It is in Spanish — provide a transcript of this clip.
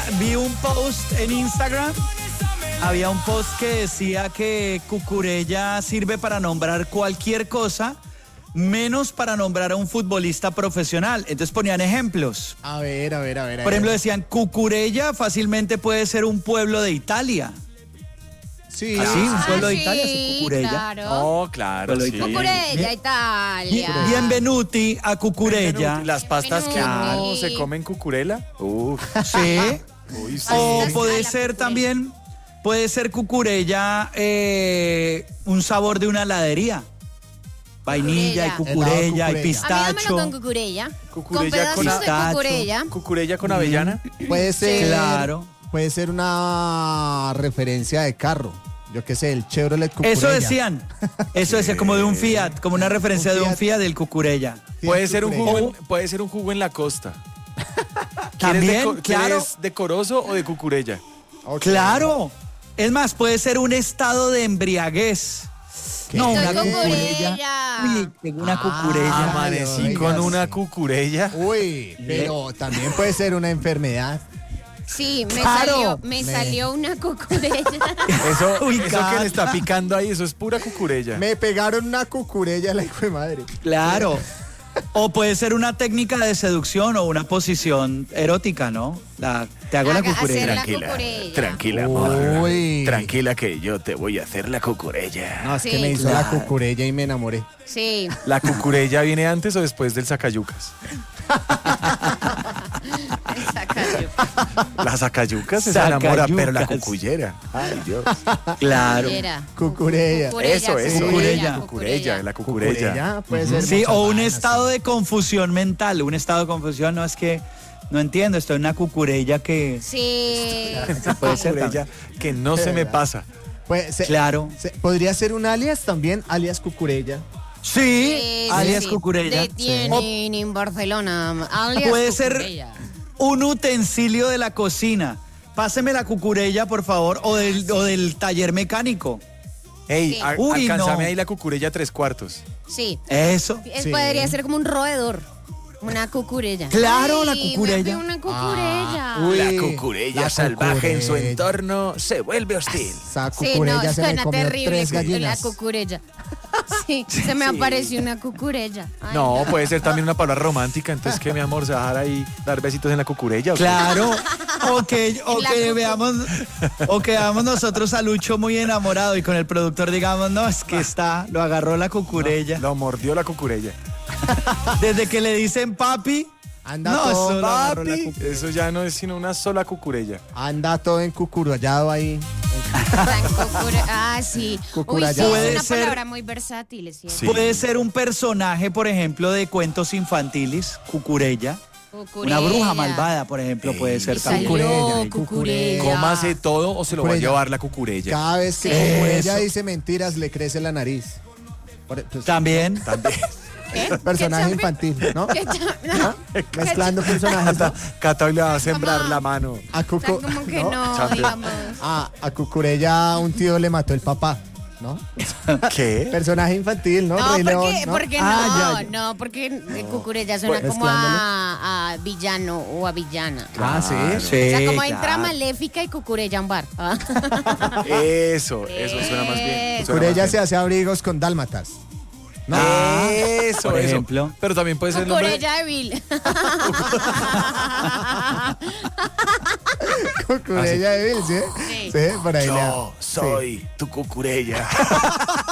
vi un post en Instagram. Había un post que decía que Cucurella sirve para nombrar cualquier cosa, menos para nombrar a un futbolista profesional. Entonces ponían ejemplos. A ver. Por ejemplo, decían, Cucurella fácilmente puede ser un pueblo de Italia. Sí. ¿Así? ¿Un pueblo de Italia? Sí, Cucurella. claro. Oh, claro, sí. Cucurella, Italia. Bienvenuti a Cucurella. Las pastas que Benvenuti. no se comen cucurella. Uf. Sí. Uy, sí. O Pastas a puede la ser Cucurella. también, puede ser Cucurella un sabor de una heladería. Vainilla y Cucurella. cucurella y Helado cucurella. A mí dámelo pistacho. con cucurella. Cucurella Con pedazos de con- cucurella. Cucurella con avellana. Puede ser. Claro. Puede ser una referencia de carro. Yo qué sé, el Chevrolet Cucurella. Eso decían. Eso decía como de un Fiat, como una referencia Un de un Fiat. Fiat del Cucurella. Sí, Puede ser Cucurella. puede ser un jugo en la costa. También, claro. ¿Quieres decoroso o de cucurella? Ok. Claro. Es más, puede ser un estado de embriaguez. ¿Qué? No, una Estoy cucurella. cucurella. Uy, tengo una cucurella. Amanecí oiga, con sí. una cucurella. Uy, pero también puede ser una enfermedad. Sí, Claro. me salió una cucurella. Eso, Uy, eso que Cata. le está picando ahí, eso es pura cucurella. Me pegaron una cucurella, la hijo de madre. Claro. O puede ser una técnica de seducción o una posición erótica, ¿no? Te hago la Hacer cucurella. la cucurella. Tranquila, Uy. Tranquila que yo te voy a hacer la cucurella. No, es Sí. que me hizo la cucurella y me enamoré. Sí. ¿La cucurella viene antes o después del sacayucas? La sacayucas se enamora, pero la Sacayucas. cucullera. Ay, Dios. Claro. Cucurella. Eso, Cucurella. Cucurella, la cucurella. Puede ser Sí, muchas o un vainas, estado sí. de confusión mental. Un estado de confusión, no es que no entiendo, estoy en una cucurella que Sí. puede ser. Cucurella que no se me pasa. Claro. Podría ser un alias también, alias Cucurella. Sí, alias cucurella. Detienen en Barcelona. Alias Puede ser cucurella. un utensilio de la cocina. Páseme la cucurella, por favor, o del taller mecánico. Ey, Sí. Uy, alcánzame no. ahí la cucurella 3/4. Sí. Eso. Sí. Podría ser como un roedor. Una cucurella. Claro, la Ay, cucurella. Una cucurella. Uy, La cucurella la salvaje en su cucurella. entorno se vuelve hostil. Esa Sí, cucurella no, se me suena comió terrible. 3 La gallinas. cucurella. Sí, se me apareció una cucurella. Ay, No, puede ser también una palabra romántica. Entonces, ¿qué, mi amor? ¿Se va a dejar ahí dar besitos en la cucurella? ¿o qué? Claro. O que cucu- veamos nosotros a Lucho muy enamorado y con el productor digamos, no, es que lo agarró la cucurella. Lo mordió la cucurella. Desde que le dicen papi, Anda no, todo, eso lo agarró la Papi, cucurella. eso ya no es sino una sola cucurella. anda todo encucurallado ahí. Ah, sí. Uy, sí, Cucurallado. Puede es una ser- palabra muy versátil, es cierto. Sí. Puede ser un personaje, por ejemplo, de cuentos infantiles, cucurella. Una bruja malvada, por ejemplo, puede ser Y también. salió Cucurella, cucurella. Cómase todo o se lo va a Cucurella. llevar la cucurella. Cada vez que Sí. Cucurella Eso. dice mentiras, le crece la nariz. Pues, También. También. ¿Qué? personaje ¿Qué infantil, ¿no? ¿Qué no, Mezclando personajes. ¿no? Cata hoy le va a sembrar ¿Cómo? la mano. A, o sea, como que no, Champion. digamos. A Cucurella un tío le mató el papá, ¿no? ¿Qué? Personaje infantil, ¿no? No, Rey León, ¿no? porque Ah, ya. no, porque cucurella suena Pues, como mezclándolo. a villano o a villana. Ah, sí. Sí, O sea, como claro. entra maléfica y cucurella a un bar. Ah. Eso suena más bien. suena Cucurella más se bien. hace abrigos con dálmatas. ¿No? Eso, por eso. ejemplo. Pero también puede ser el nombre. Cucurella de Bill. Cucurella de Bill, ¿sí? Sí. Sí, por ahí. Yo soy tu cucurella.